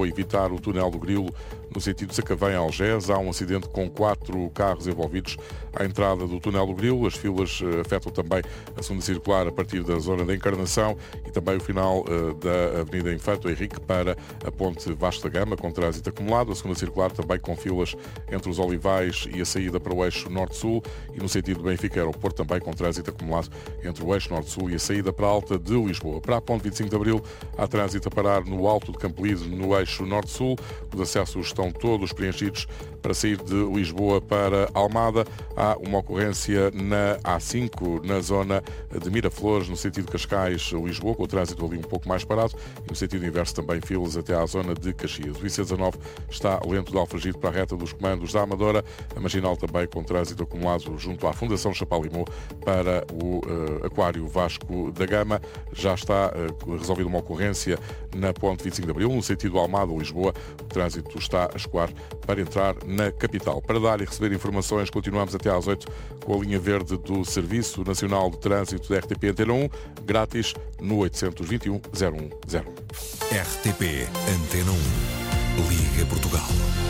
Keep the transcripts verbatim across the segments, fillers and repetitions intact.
Lisboa evitar o túnel do Grilo no sentido de Sacavém-Algés. Há um acidente com quatro carros envolvidos à entrada do túnel do Grilo. As filas afetam também a segunda circular a partir da zona da Encarnação e também o final uh, da Avenida Infante Henrique para a Ponte Vasco da Gama, com trânsito acumulado. A segunda circular também com filas entre os Olivais e a saída para o eixo Norte-Sul, e no sentido de Benfica-Aeroporto também com trânsito acumulado entre o eixo Norte-Sul e a saída para a Alta de Lisboa. Para a Ponte vinte e cinco de Abril há trânsito a parar no Alto de Campolide, no eixo Norte-Sul. Os acessos estão todos preenchidos para sair de Lisboa para Almada. Há uma ocorrência na A cinco, na zona de Miraflores, no sentido Cascais-Lisboa, com o trânsito ali um pouco mais parado, e no sentido inverso também filas até à zona de Caxias. O I C dezanove está lento de Alfragide para a reta dos comandos da Amadora. A Marginal também com trânsito acumulado junto à Fundação Chapalimau para o uh, Aquário Vasco da Gama. Já está uh, resolvida uma ocorrência na Ponte vinte e cinco de Abril, no sentido Almada-Lisboa. O trânsito está a escoar para entrar na capital. Para dar e receber informações, continuamos até às oito com a linha verde do Serviço Nacional de Trânsito da R T P Antena um, grátis no oitocentos e vinte e um, zero um zero um. R T P Antena um. Liga Portugal.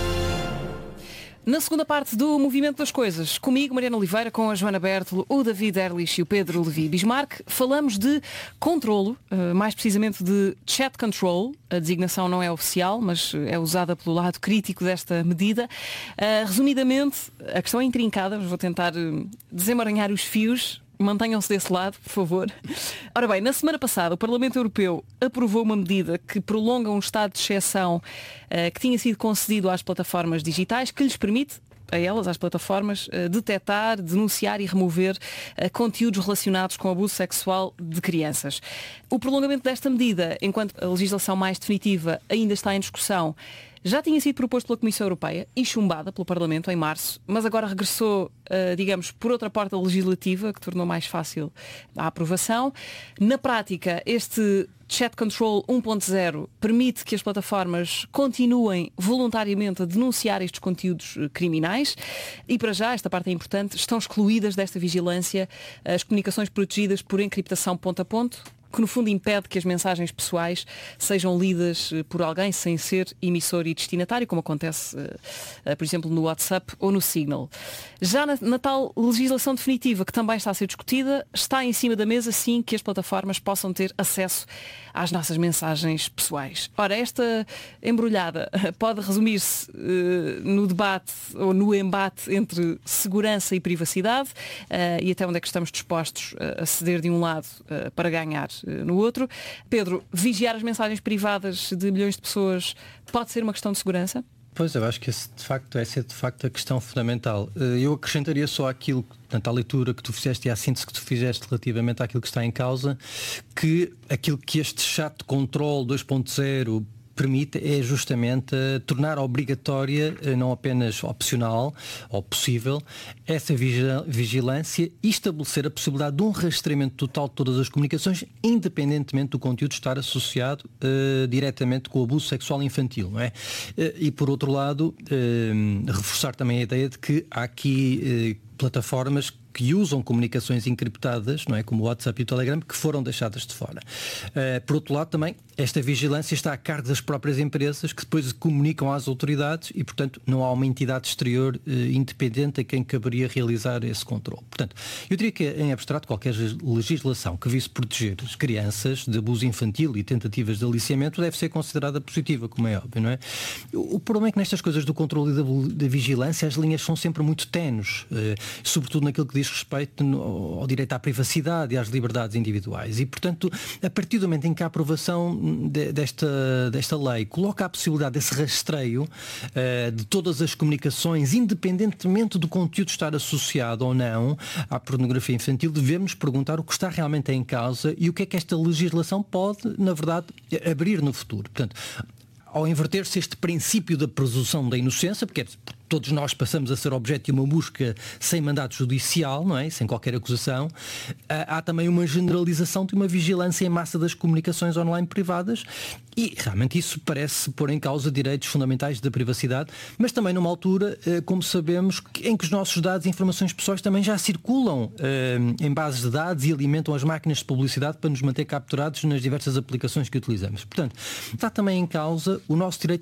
Na segunda parte do Movimento das Coisas, comigo, Mariana Oliveira, com a Joana Bertolo, o David Erlich e o Pedro Levi Bismarck, falamos de controlo, mais precisamente de chat control. A designação não é oficial, mas é usada pelo lado crítico desta medida. Resumidamente, a questão é intrincada, mas vou tentar desemaranhar os fios. Mantenham-se desse lado, por favor. Ora bem, na semana passada o Parlamento Europeu aprovou uma medida que prolonga um estado de exceção uh, que tinha sido concedido às plataformas digitais, que lhes permite, a elas, às plataformas, uh, detectar, denunciar e remover uh, conteúdos relacionados com abuso sexual de crianças. O prolongamento desta medida, enquanto a legislação mais definitiva ainda está em discussão, já tinha sido proposto pela Comissão Europeia e chumbada pelo Parlamento em março, mas agora regressou, uh, digamos, por outra porta legislativa, que tornou mais fácil a aprovação. Na prática, este Chat Control um ponto zero permite que as plataformas continuem voluntariamente a denunciar estes conteúdos criminais e, para já, esta parte é importante, estão excluídas desta vigilância as comunicações protegidas por encriptação ponto a ponto, que no fundo impede que as mensagens pessoais sejam lidas por alguém sem ser emissor e destinatário, como acontece, por exemplo, no WhatsApp ou no Signal. Já na, na tal legislação definitiva, que também está a ser discutida, está em cima da mesa, sim, que as plataformas possam ter acesso às nossas mensagens pessoais. Ora, esta embrulhada pode resumir-se uh, no debate ou no embate entre segurança e privacidade, uh, e até onde é que estamos dispostos a ceder de um lado uh, para ganhar no outro. Pedro, vigiar as mensagens privadas de milhões de pessoas pode ser uma questão de segurança? Pois, eu acho que esse, de facto, essa é de facto a questão fundamental. Eu acrescentaria só aquilo, portanto, a leitura que tu fizeste e a síntese que tu fizeste relativamente àquilo que está em causa, que aquilo que este chat de controle dois ponto zero permite é justamente uh, tornar obrigatória, uh, não apenas opcional ou possível, essa vigilância e estabelecer a possibilidade de um rastreamento total de todas as comunicações, independentemente do conteúdo estar associado uh, diretamente com o abuso sexual infantil, não é? Uh, e por outro lado, uh, reforçar também a ideia de que há aqui uh, plataformas que usam comunicações encriptadas, não é, como o WhatsApp e o Telegram, que foram deixadas de fora. Uh, por outro lado, também, esta vigilância está a cargo das próprias empresas, que depois comunicam às autoridades e, portanto, não há uma entidade exterior uh, independente a quem caberia realizar esse controle. Portanto, eu diria que, em abstrato, qualquer legislação que vise proteger as crianças de abuso infantil e tentativas de aliciamento deve ser considerada positiva, como é óbvio, não é? O, o problema é que nestas coisas do controle e da, da vigilância as linhas são sempre muito tenues, uh, sobretudo naquilo que diz respeito no, ao direito à privacidade e às liberdades individuais. E, portanto, a partir do momento em que a aprovação de, desta, desta lei coloca a possibilidade desse rastreio uh, de todas as comunicações, independentemente do conteúdo estar associado ou não à pornografia infantil, devemos perguntar o que está realmente em causa e o que é que esta legislação pode, na verdade, abrir no futuro. Portanto, ao inverter-se este princípio da presunção da inocência, porque é todos nós passamos a ser objeto de uma busca sem mandato judicial, não é? Sem qualquer acusação. Há também uma generalização de uma vigilância em massa das comunicações online privadas e realmente isso parece pôr em causa direitos fundamentais da privacidade, mas também numa altura, como sabemos, em que os nossos dados e informações pessoais também já circulam em bases de dados e alimentam as máquinas de publicidade para nos manter capturados nas diversas aplicações que utilizamos. Portanto, está também em causa o nosso direito